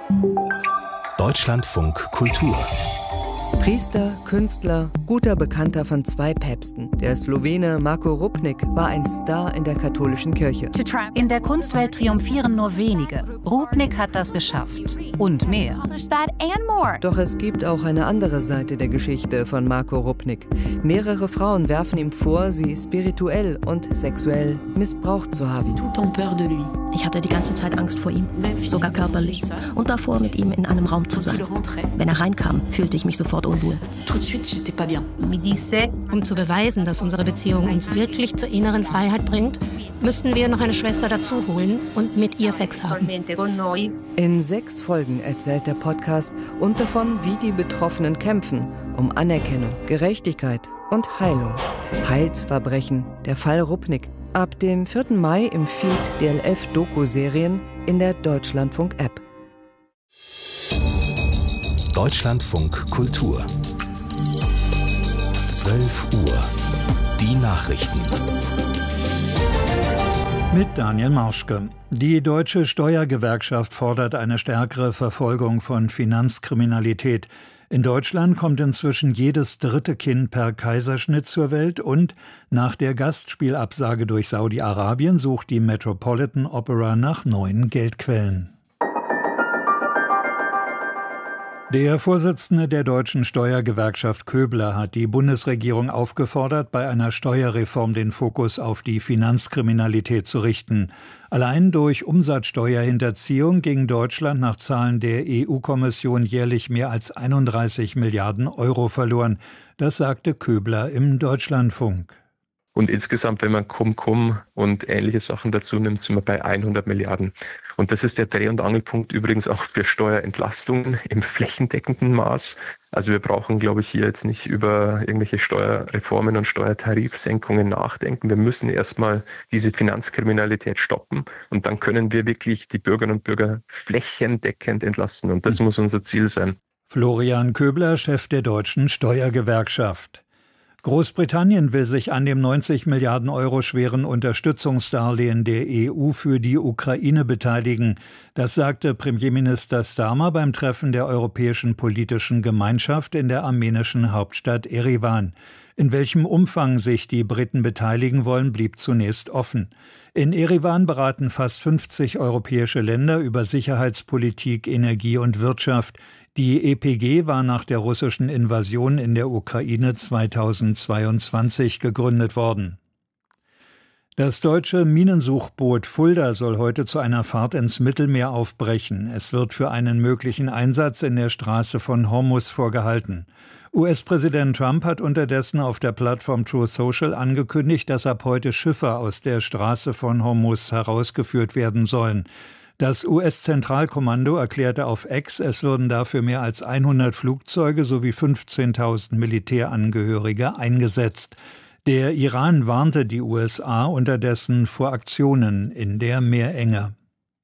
Deutschlandfunk Kultur. Priester, Künstler, guter Bekannter von 2 Päpsten. Der Slowene Marko Rupnik war ein Star in der katholischen Kirche. In der Kunstwelt triumphieren nur wenige. Rupnik hat das geschafft. Und mehr. Doch es gibt auch eine andere Seite der Geschichte von Marko Rupnik. Mehrere Frauen werfen ihm vor, sie spirituell und sexuell missbraucht zu haben. Ich hatte die ganze Zeit Angst vor ihm, sogar körperlich. Und davor, mit ihm in einem Raum zu sein. Wenn er reinkam, fühlte ich mich sofort unwohl. Um zu beweisen, dass unsere Beziehung uns wirklich zur inneren Freiheit bringt, müssten wir noch eine Schwester dazu holen und mit ihr Sex haben. In 6 Folgen erzählt der Podcast und davon, wie die Betroffenen kämpfen, um Anerkennung, Gerechtigkeit und Heilung. Heilsverbrechen, der Fall Rupnik. Ab dem 4. Mai im Feed DLF-Doku-Serien in der Deutschlandfunk-App. Deutschlandfunk Kultur. 12 Uhr. Die Nachrichten. Mit Daniel Marschke. Die Deutsche Steuergewerkschaft fordert eine stärkere Verfolgung von Finanzkriminalität. In Deutschland kommt inzwischen jedes 3. Kind per Kaiserschnitt zur Welt und nach der Gastspielabsage durch Saudi-Arabien sucht die Metropolitan Opera nach neuen Geldquellen. Der Vorsitzende der Deutschen Steuergewerkschaft Köbler hat die Bundesregierung aufgefordert, bei einer Steuerreform den Fokus auf die Finanzkriminalität zu richten. Allein durch Umsatzsteuerhinterziehung ging Deutschland nach Zahlen der EU-Kommission jährlich mehr als 31 Milliarden Euro verloren. Das sagte Köbler im Deutschlandfunk. Und insgesamt, wenn man Cum-Cum und ähnliche Sachen dazu nimmt, sind wir bei 100 Milliarden. Und das ist der Dreh- und Angelpunkt übrigens auch für Steuerentlastungen im flächendeckenden Maß. Also wir brauchen, glaube ich, hier jetzt nicht über irgendwelche Steuerreformen und Steuertarifsenkungen nachdenken. Wir müssen erstmal diese Finanzkriminalität stoppen und dann können wir wirklich die Bürgerinnen und Bürger flächendeckend entlasten. Und das muss unser Ziel sein. Florian Köbler, Chef der Deutschen Steuergewerkschaft. Großbritannien will sich an dem 90 Milliarden Euro schweren Unterstützungsdarlehen der EU für die Ukraine beteiligen. Das sagte Premierminister Starmer beim Treffen der Europäischen Politischen Gemeinschaft in der armenischen Hauptstadt Erivan. In welchem Umfang sich die Briten beteiligen wollen, blieb zunächst offen. In Erivan beraten fast 50 europäische Länder über Sicherheitspolitik, Energie und Wirtschaft. Die EPG war nach der russischen Invasion in der Ukraine 2022 gegründet worden. Das deutsche Minensuchboot Fulda soll heute zu einer Fahrt ins Mittelmeer aufbrechen. Es wird für einen möglichen Einsatz in der Straße von Hormuz vorgehalten. US-Präsident Trump hat unterdessen auf der Plattform Truth Social angekündigt, dass ab heute Schiffe aus der Straße von Hormuz herausgeführt werden sollen. Das US-Zentralkommando erklärte auf X, es würden dafür mehr als 100 Flugzeuge sowie 15.000 Militärangehörige eingesetzt. Der Iran warnte die USA unterdessen vor Aktionen in der Meerenge.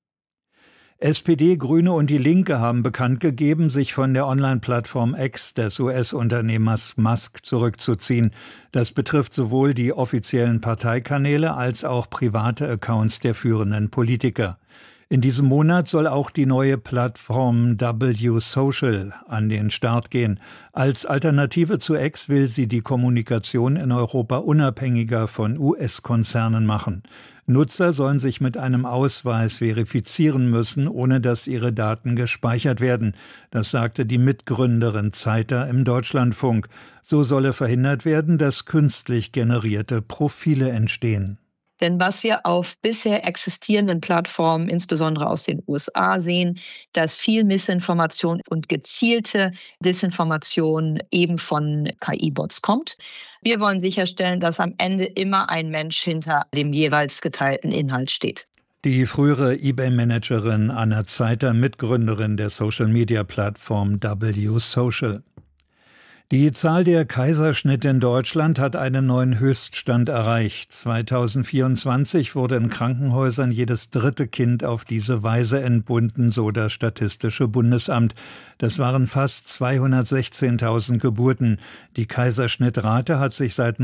SPD, Grüne und die Linke haben bekannt gegeben, sich von der Online-Plattform X des US-Unternehmers Musk zurückzuziehen. Das betrifft sowohl die offiziellen Parteikanäle als auch private Accounts der führenden Politiker. In diesem Monat soll auch die neue Plattform W-Social an den Start gehen. Als Alternative zu X will sie die Kommunikation in Europa unabhängiger von US-Konzernen machen. Nutzer sollen sich mit einem Ausweis verifizieren müssen, ohne dass ihre Daten gespeichert werden. Das sagte die Mitgründerin Zeiter im Deutschlandfunk. So solle verhindert werden, dass künstlich generierte Profile entstehen. Denn was wir auf bisher existierenden Plattformen, insbesondere aus den USA, sehen, dass viel Missinformation und gezielte Desinformation eben von KI-Bots kommt. Wir wollen sicherstellen, dass am Ende immer ein Mensch hinter dem jeweils geteilten Inhalt steht. Die frühere eBay-Managerin Anna Zeiter, Mitgründerin der Social-Media-Plattform W-Social. Die Zahl der Kaiserschnitte in Deutschland hat einen neuen Höchststand erreicht. 2024 wurde in Krankenhäusern jedes 3. Kind auf diese Weise entbunden, so das Statistische Bundesamt. Das waren fast 216.000 Geburten. Die Kaiserschnittrate hat sich seit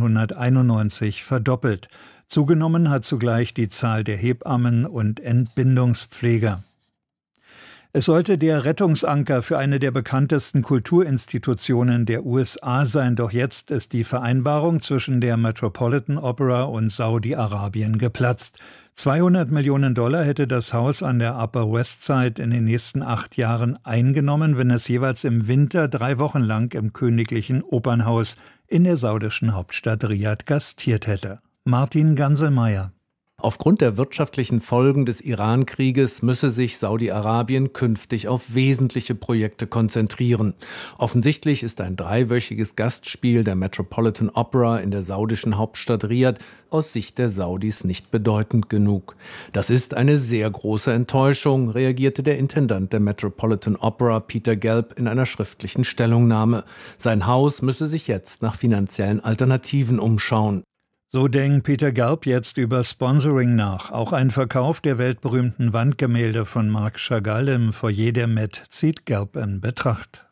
1991 verdoppelt. Zugenommen hat zugleich die Zahl der Hebammen und Entbindungspfleger. Es sollte der Rettungsanker für eine der bekanntesten Kulturinstitutionen der USA sein, doch jetzt ist die Vereinbarung zwischen der Metropolitan Opera und Saudi-Arabien geplatzt. $200 Millionen hätte das Haus an der Upper West Side in den nächsten 8 Jahren eingenommen, wenn es jeweils im Winter 3 Wochen lang im Königlichen Opernhaus in der saudischen Hauptstadt Riad gastiert hätte. Martin Ganselmeier. Aufgrund der wirtschaftlichen Folgen des Iran-Krieges müsse sich Saudi-Arabien künftig auf wesentliche Projekte konzentrieren. Offensichtlich ist ein 3-wöchiges Gastspiel der Metropolitan Opera in der saudischen Hauptstadt Riad aus Sicht der Saudis nicht bedeutend genug. Das ist eine sehr große Enttäuschung, reagierte der Intendant der Metropolitan Opera, Peter Gelb, in einer schriftlichen Stellungnahme. Sein Haus müsse sich jetzt nach finanziellen Alternativen umschauen. So denkt Peter Gelb jetzt über Sponsoring nach. Auch ein Verkauf der weltberühmten Wandgemälde von Marc Chagall im Foyer der Met zieht Gelb in Betracht.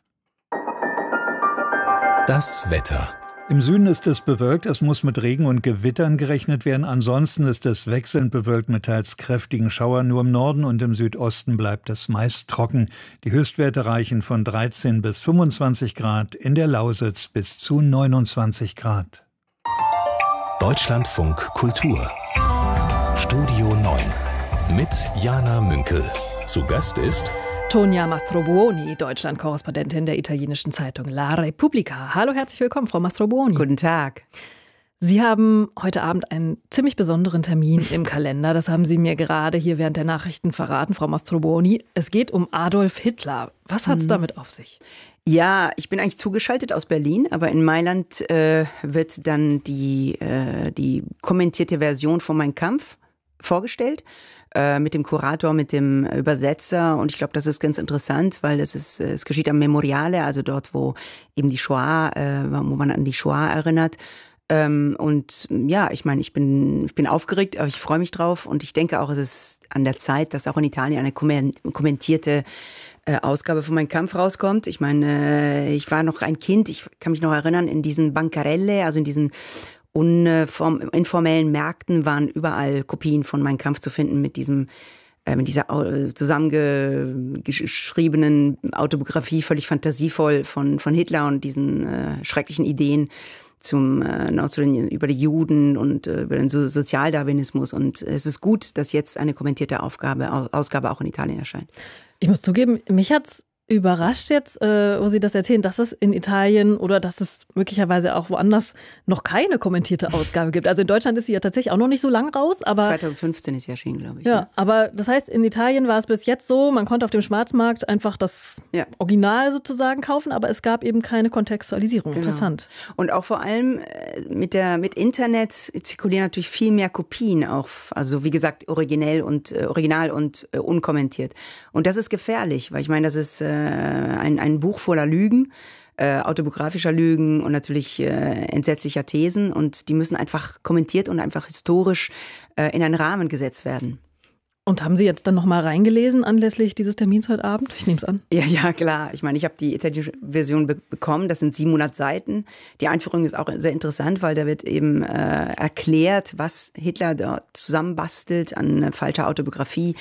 Das Wetter. Im Süden ist es bewölkt, es muss mit Regen und Gewittern gerechnet werden. Ansonsten ist es wechselnd bewölkt mit teils kräftigen Schauern. Nur im Norden und im Südosten bleibt es meist trocken. Die Höchstwerte reichen von 13 bis 25 Grad, in der Lausitz bis zu 29 Grad. Deutschlandfunk Kultur. Studio 9 mit Jana Münkel. Zu Gast ist Tonia Mastrobuoni, Deutschland-Korrespondentin der italienischen Zeitung La Repubblica. Hallo, herzlich willkommen, Frau Mastrobuoni. Guten Tag. Sie haben heute Abend einen ziemlich besonderen Termin im Kalender. Das haben Sie mir gerade hier während der Nachrichten verraten, Frau Mastrobuoni. Es geht um Adolf Hitler. Was hat es damit auf sich? Ja, ich bin eigentlich zugeschaltet aus Berlin, aber in Mailand wird dann die kommentierte Version von Mein Kampf vorgestellt. Mit dem Kurator, mit dem Übersetzer, und ich glaube, das ist ganz interessant, weil es geschieht am Memoriale, also dort, wo eben die Shoah, wo man an die Shoah erinnert. Und ja, ich meine, ich bin aufgeregt, aber ich freue mich drauf, und ich denke auch, es ist an der Zeit, dass auch in Italien eine kommentierte Ausgabe von Mein Kampf rauskommt. Ich meine, ich war noch ein Kind, ich kann mich noch erinnern, in diesen Bancarelle, also in diesen informellen Märkten waren überall Kopien von Mein Kampf zu finden mit dieser zusammengeschriebenen Autobiografie, völlig fantasievoll von Hitler und diesen schrecklichen Ideen über die Juden und über den Sozialdarwinismus. Und es ist gut, dass jetzt eine kommentierte Ausgabe auch in Italien erscheint. Ich muss zugeben, mich hat's überrascht jetzt, wo Sie das erzählen, dass es in Italien oder dass es möglicherweise auch woanders noch keine kommentierte Ausgabe gibt. Also in Deutschland ist sie ja tatsächlich auch noch nicht so lang raus. Aber 2015 ist sie erschienen, glaube ich. Ja, aber das heißt, in Italien war es bis jetzt so, man konnte auf dem Schwarzmarkt einfach das Original sozusagen kaufen, aber es gab eben keine Kontextualisierung. Genau. Interessant. Und auch vor allem mit Internet zirkulieren natürlich viel mehr Kopien auch, also wie gesagt, original und unkommentiert. Und das ist gefährlich, weil ich meine, das ist ein Buch voller Lügen, autobiografischer Lügen und natürlich entsetzlicher Thesen, und die müssen einfach kommentiert und einfach historisch in einen Rahmen gesetzt werden. Und haben Sie jetzt dann nochmal reingelesen anlässlich dieses Termins heute Abend? Ich nehme es an. Ja, klar. Ich meine, ich habe die italienische Version bekommen. Das sind 700 Seiten. Die Einführung ist auch sehr interessant, weil da wird eben erklärt, was Hitler dort zusammenbastelt an falscher Autobiografie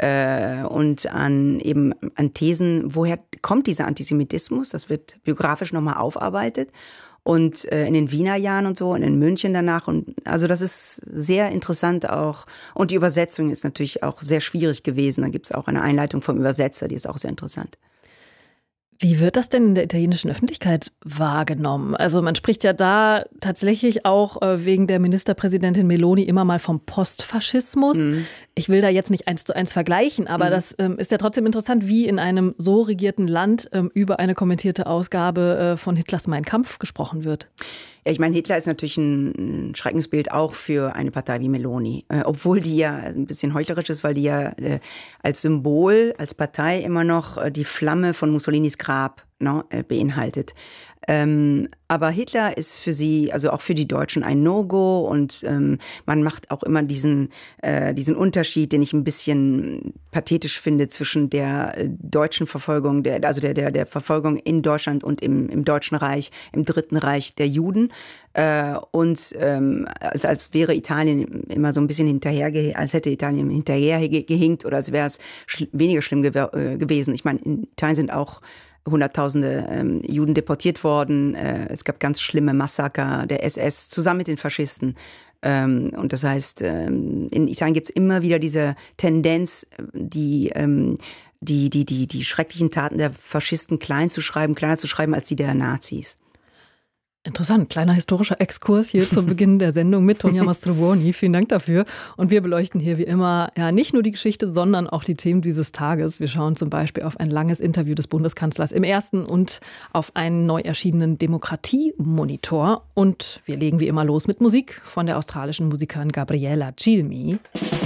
und an Thesen. Woher kommt dieser Antisemitismus? Das wird biografisch nochmal aufarbeitet. Und in den Wiener Jahren und so und in München danach. Und also das ist sehr interessant auch. Und die Übersetzung ist natürlich auch sehr schwierig gewesen. Da gibt es auch eine Einleitung vom Übersetzer, die ist auch sehr interessant. Wie wird das denn in der italienischen Öffentlichkeit wahrgenommen? Also man spricht ja da tatsächlich auch wegen der Ministerpräsidentin Meloni immer mal vom Postfaschismus. Mhm. Ich will da jetzt nicht 1:1 vergleichen, aber das ist ja trotzdem interessant, wie in einem so regierten Land über eine kommentierte Ausgabe von Hitlers Mein Kampf gesprochen wird. Ja, ich meine, Hitler ist natürlich ein Schreckensbild auch für eine Partei wie Meloni, obwohl die ja ein bisschen heuchlerisch ist, weil die ja als Symbol, als Partei immer noch die Flamme von Mussolinis Grab beinhaltet. Aber Hitler ist für sie, also auch für die Deutschen, ein No-Go und man macht auch immer diesen Unterschied, den ich ein bisschen pathetisch finde, zwischen der deutschen Verfolgung, der Verfolgung in Deutschland und im Deutschen Reich, im Dritten Reich der Juden. Als wäre Italien immer so ein bisschen als hätte Italien hinterher gehinkt oder als wäre es weniger schlimm gewesen. Ich meine, in Italien sind auch Hunderttausende Juden deportiert worden. Es gab ganz schlimme Massaker der SS zusammen mit den Faschisten. Und das heißt, in Italien gibt es immer wieder diese Tendenz, die schrecklichen Taten der Faschisten kleiner zu schreiben, als die der Nazis. Interessant, kleiner historischer Exkurs hier zu Beginn der Sendung mit Tonia Mastrobuoni. Vielen Dank dafür. Und wir beleuchten hier wie immer ja nicht nur die Geschichte, sondern auch die Themen dieses Tages. Wir schauen zum Beispiel auf ein langes Interview des Bundeskanzlers im Ersten und auf einen neu erschienenen Demokratie-Monitor. Und wir legen wie immer los mit Musik von der australischen Musikerin Gabriella Cilmi.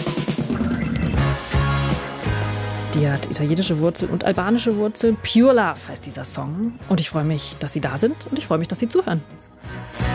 Die hat italienische Wurzeln und albanische Wurzeln. Pure Love heißt dieser Song. Und ich freue mich, dass Sie da sind und ich freue mich, dass Sie zuhören.